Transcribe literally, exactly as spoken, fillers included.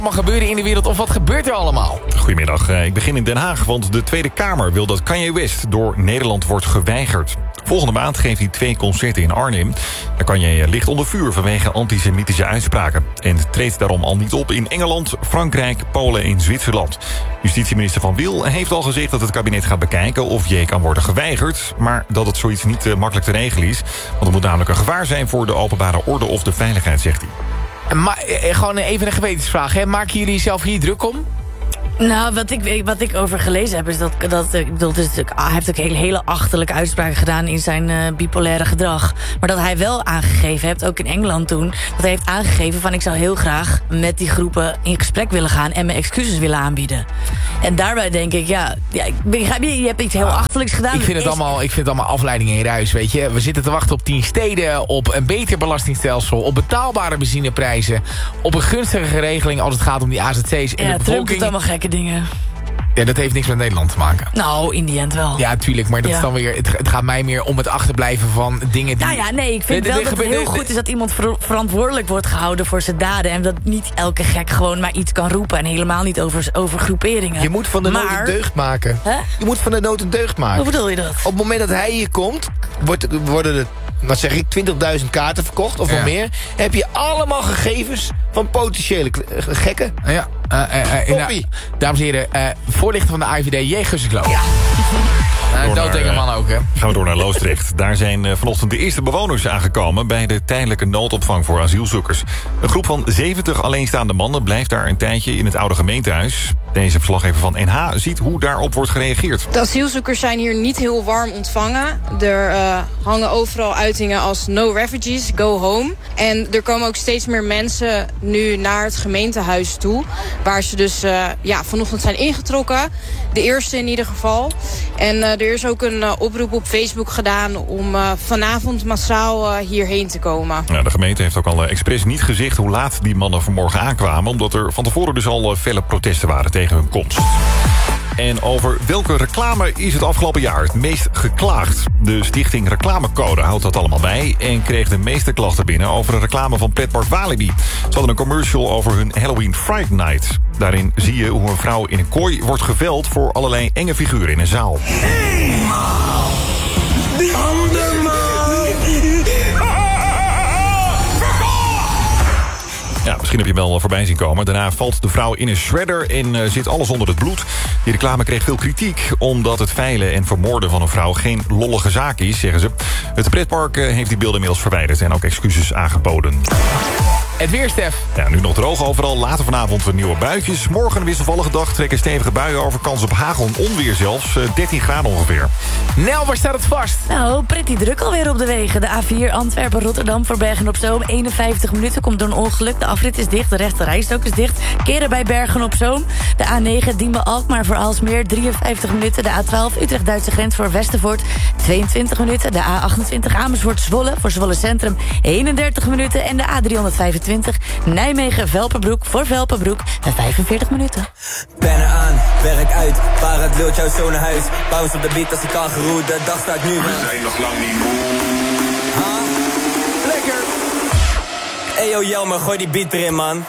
mag gebeuren in de wereld of wat gebeurt er allemaal? Goedemiddag, ik begin in Den Haag, want de Tweede Kamer wil dat Kanye West door Nederland wordt geweigerd. Volgende maand geeft hij twee concerten in Arnhem. Daar Kanye ligt onder vuur vanwege antisemitische uitspraken. En treedt daarom al niet op in Engeland, Frankrijk, Polen en Zwitserland. Justitieminister Van Wil heeft al gezegd dat het kabinet gaat bekijken of J kan worden geweigerd. Maar dat het zoiets niet uh, makkelijk te regelen is. Want er moet namelijk een gevaar zijn voor de openbare orde of de veiligheid, zegt hij. Maar, eh, gewoon even een gewetensvraag, hè? Maken jullie zelf hier druk om? Nou, wat ik, wat ik over gelezen heb, is dat, dat, ik bedoel, dus, hij heeft ook hele, hele achterlijke uitspraken gedaan in zijn uh, bipolaire gedrag. Maar dat hij wel aangegeven heeft, ook in Engeland toen, dat hij heeft aangegeven van ik zou heel graag met die groepen in gesprek willen gaan en mijn excuses willen aanbieden. En daarbij denk ik, ja, ja ik begrijp je, je hebt iets heel ah, achterlijks gedaan. Ik vind, het allemaal, ik vind het allemaal afleidingen in ruis, weet je. We zitten te wachten op tien steden, op een beter belastingstelsel, op betaalbare benzineprijzen, op een gunstige regeling als het gaat om die A Z C's en ja, de bevolking. Trump doet allemaal gekke dingen. Ja, dat heeft niks met Nederland te maken. Nou, in die end wel. Ja, tuurlijk, maar dat ja. is dan weer, het, het gaat mij meer om het achterblijven van dingen die... Nou ja, nee, ik vind de, de, wel de, dat het heel de, goed is dat iemand ver, verantwoordelijk wordt gehouden voor zijn daden. En dat niet elke gek gewoon maar iets kan roepen. En helemaal niet over, over groeperingen. Je moet van de maar, nood een deugd maken. Hè? Je moet van de nood een deugd maken. Hoe bedoel je dat? Op het moment dat hij hier komt, wordt, worden er, wat zeg ik, twintigduizend kaarten verkocht of ja. wel meer. Heb je allemaal gegevens van potentiële gekken. Ja. Uh, uh, uh, nou, dames en heren, uh, voorlichter van de A I V D, J. Gussiklo. Ja. Uh, Dooddenke man ook, hè. Gaan we door naar Loosdrecht. Daar zijn uh, vanochtend de eerste bewoners aangekomen bij de tijdelijke noodopvang voor asielzoekers. Een groep van zeventig alleenstaande mannen blijft daar een tijdje in het oude gemeentehuis. Deze verslaggever van N H ziet hoe daarop wordt gereageerd. De asielzoekers zijn hier niet heel warm ontvangen. Er uh, hangen overal uitingen als no refugees, go home. En er komen ook steeds meer mensen nu naar het gemeentehuis toe, waar ze dus uh, ja, vanochtend zijn ingetrokken. De eerste in ieder geval. En uh, er is ook een uh, oproep op Facebook gedaan om uh, vanavond massaal uh, hierheen te komen. Ja, de gemeente heeft ook al uh, expres niet gezegd hoe laat die mannen vanmorgen aankwamen, omdat er van tevoren dus al uh, felle protesten waren tegen hun komst. En over welke reclame is het afgelopen jaar het meest geklaagd? De stichting Reclamecode houdt dat allemaal bij en kreeg de meeste klachten binnen over een reclame van pretpark Walibi. Ze hadden een commercial over hun Halloween Fright Night. Daarin zie je hoe een vrouw in een kooi wordt geveld voor allerlei enge figuren in een zaal. Eenmaal die andermaal. Ja, misschien heb je hem wel voorbij zien komen. Daarna valt de vrouw in een shredder en uh, zit alles onder het bloed. Die reclame kreeg veel kritiek, omdat het veilen en vermoorden van een vrouw geen lollige zaak is, zeggen ze. Het pretpark uh, heeft die beelden inmiddels verwijderd en ook excuses aangeboden. Het weer, Stef. Ja, nu nog droog overal. Later vanavond nieuwe buitjes. Morgen een wisselvallige dag. Trekken stevige buien over. Kans op hagel en onweer zelfs. dertien graden ongeveer. Nel, waar staat het vast? Nou, pretty druk alweer op de wegen. De A vier Antwerpen-Rotterdam voor Bergen-op-Zoom. eenenvijftig minuten komt door een ongeluk. De afrit is dicht. De rechte rijstok is dicht. Keren bij Bergen-op-Zoom. De A negen Diemen-Alkmaar voor Aalsmeer. drieënvijftig minuten. De A twaalf Utrecht-Duitse grens voor Westervoort. tweeëntwintig minuten. De A achtentwintig Amersfoort-Zwolle voor Zwolle Centrum. eenendertig minuten. En de A driehonderdvijfentwintig Nijmegen-Velperbroek voor Velperbroek met vijfenveertig minuten. Pennen aan, werk uit, waar het wilt jou zo naar huis. Pauze op de beat als ik al geroerd, de dag staat nu. We zijn nog lang niet moe. Ha? Lekker! Eyo Jelmer, gooi die beat erin man.